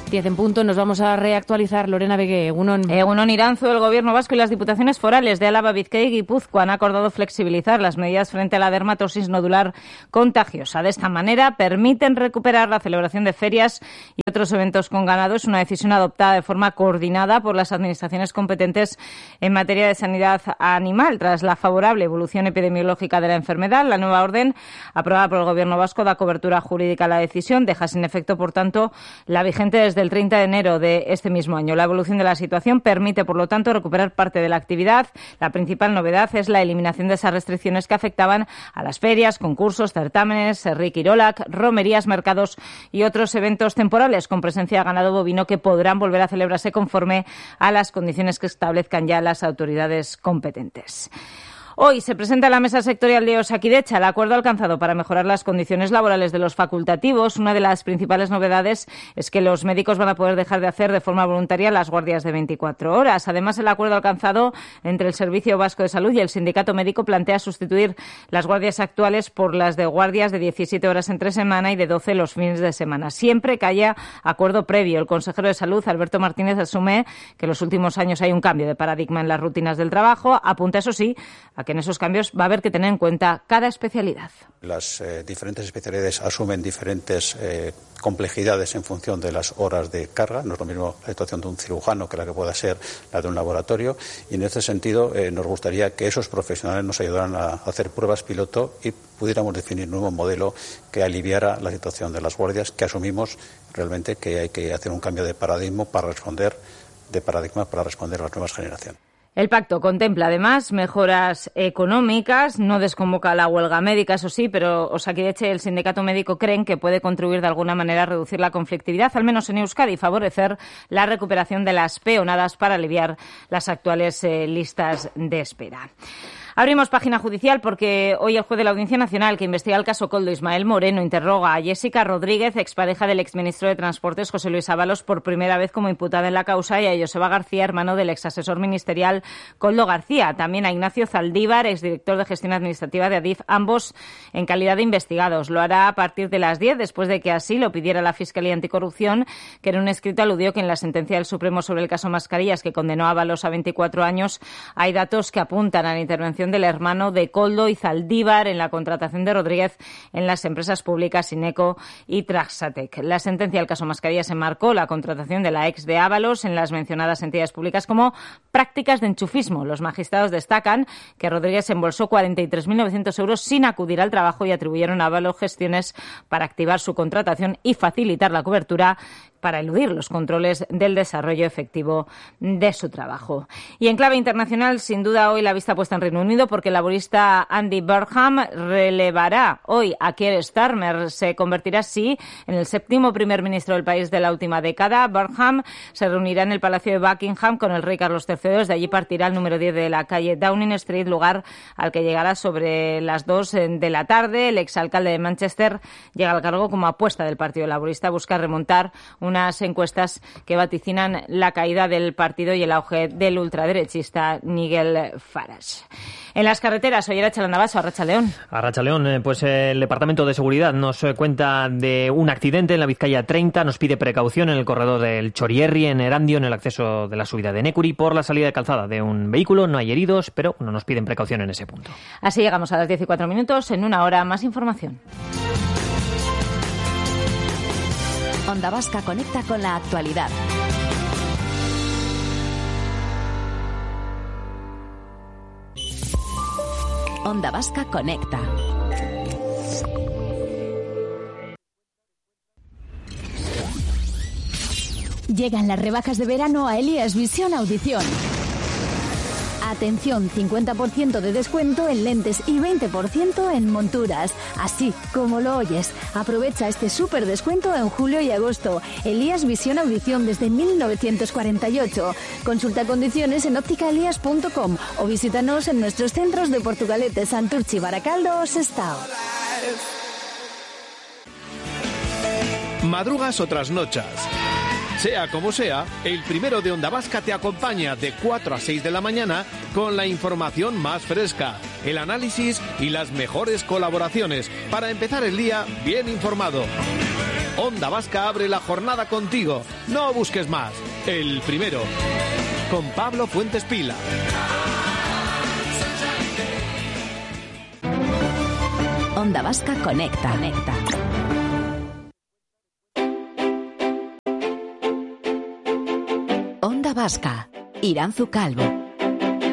10 en punto, nos vamos a reactualizar. Lorena Begué, Egunon Iranzu, el Gobierno vasco y las Diputaciones forales de Álava, Bizkaia y Guipúzcoa han acordado flexibilizar las medidas frente a la dermatosis nodular contagiosa. De esta manera permiten recuperar la celebración de ferias y otros eventos con ganado. Es una decisión adoptada de forma coordinada por las administraciones competentes en materia de sanidad animal. Tras la favorable evolución epidemiológica de la enfermedad, la nueva orden aprobada por el Gobierno vasco da cobertura jurídica a la decisión, deja sin efecto, por tanto, la vigente desde el 30 de enero de este mismo año. La evolución de la situación permite, por lo tanto, recuperar parte de la actividad. La principal novedad es la eliminación de esas restricciones que afectaban a las ferias, concursos, certámenes, Herrik Irolak, romerías, mercados y otros eventos temporales con presencia de ganado bovino que podrán volver a celebrarse conforme a las condiciones que establezcan ya las autoridades competentes. Hoy se presenta en la Mesa Sectorial de Osakidetza el acuerdo alcanzado para mejorar las condiciones laborales de los facultativos. Una de las principales novedades es que los médicos van a poder dejar de hacer de forma voluntaria las guardias de 24 horas. Además, el acuerdo alcanzado entre el Servicio Vasco de Salud y el Sindicato Médico plantea sustituir las guardias actuales por las de guardias de 17 horas entre semana y de 12 los fines de semana, siempre que haya acuerdo previo. El consejero de Salud, Alberto Martínez, asume que en los últimos años hay un cambio de paradigma en las rutinas del trabajo. Apunta, eso sí, a que en esos cambios va a haber que tener en cuenta cada especialidad. Las diferentes especialidades asumen diferentes complejidades en función de las horas de carga. No es lo mismo la situación de un cirujano que la que pueda ser la de un laboratorio. Y en este sentido nos gustaría que esos profesionales nos ayudaran a hacer pruebas piloto y pudiéramos definir un nuevo modelo que aliviara la situación de las guardias, que asumimos realmente que hay que hacer un cambio de paradigma para responder a las nuevas generaciones. El pacto contempla, además, mejoras económicas, no desconvoca la huelga médica, eso sí, pero Osakidetza y el sindicato médico creen que puede contribuir de alguna manera a reducir la conflictividad, al menos en Euskadi, y favorecer la recuperación de las peonadas para aliviar las actuales listas de espera. Abrimos página judicial porque hoy el juez de la Audiencia Nacional que investiga el caso Koldo, Ismael Moreno, interroga a Jessica Rodríguez, expareja del exministro de Transportes José Luis Ábalos, por primera vez como imputada en la causa, y a Joseba García, hermano del exasesor ministerial Koldo García. También a Ignacio Zaldívar, exdirector de Gestión Administrativa de Adif, ambos en calidad de investigados. Lo hará a partir de las 10, después de que así lo pidiera la Fiscalía Anticorrupción, que en un escrito aludió que en la sentencia del Supremo sobre el caso Mascarillas, que condenó a Ábalos a 24 años, hay datos que apuntan a la intervención del hermano de Koldo y Zaldívar en la contratación de Rodríguez en las empresas públicas Ineco y Traxatec. La sentencia del caso Mascarillas enmarcó la contratación de la ex de Ábalos en las mencionadas entidades públicas como prácticas de enchufismo. Los magistrados destacan que Rodríguez embolsó 43.900 euros sin acudir al trabajo y atribuyeron a Ábalos gestiones para activar su contratación y facilitar la cobertura para eludir los controles del desarrollo efectivo de su trabajo. Y en clave internacional, sin duda, hoy la vista puesta en Reino Unido, porque el laborista Andy Burnham relevará hoy a Keir Starmer. Se convertirá así en el 7º primer ministro del país de la última década. Burnham se reunirá en el Palacio de Buckingham con el rey Carlos III. Desde allí partirá al número 10 de la calle Downing Street, lugar al que llegará sobre las 2 de la tarde. El exalcalde de Manchester llega al cargo como apuesta del Partido Laborista. Busca remontar unas encuestas que vaticinan la caída del partido y el auge del ultraderechista Nigel Farage. En las carreteras, hoy Arratsaldeon Navaso, Arratsaldeon. Arratsaldeon, pues el Departamento de Seguridad nos cuenta de un accidente en la Vizcaya 30, nos pide precaución en el corredor del Chorierri, en Erandio, en el acceso de la subida de Nécuri, por la salida de calzada de un vehículo. No hay heridos, pero no nos piden precaución en ese punto. Así llegamos a las 10:04. En una hora, más información. Onda Vasca conecta con la actualidad. Onda Vasca conecta. Llegan las rebajas de verano a Elías Visión Audición. Atención, 50% de descuento en lentes y 20% en monturas. Así como lo oyes. Aprovecha este súper descuento en julio y agosto. Elías Visión Audición desde 1948. Consulta condiciones en ópticaelías.com o visítanos en nuestros centros de Portugalete, Santurchi, Baracaldo o Sestao. Madrugas o trasnochas. Sea como sea, el primero de Onda Vasca te acompaña de 4 a 6 de la mañana con la información más fresca, el análisis y las mejores colaboraciones para empezar el día bien informado. Onda Vasca abre la jornada contigo. No busques más. El primero. Con Pablo Fuentes Pila. Onda Vasca conecta. Onda Vasca, Iranzu Calvo.